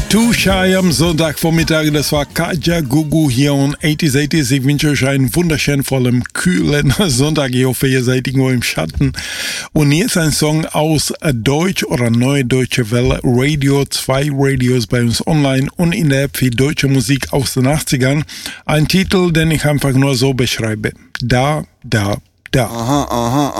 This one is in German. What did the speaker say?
Too Shy am Sonntagvormittag, das war Kaja Gugu hier und 80s. Ich wünsche euch einen wunderschönen, vollen, kühlen Sonntag. Ich hoffe, ihr seid irgendwo im Schatten. Und hier ist ein Song aus Deutsch oder Neue Deutsche Welle Radio, 2 Radios bei uns online und in der App für deutsche Musik aus den 80ern. Ein Titel, den ich einfach nur so beschreibe. Da, da, da. Aha, aha.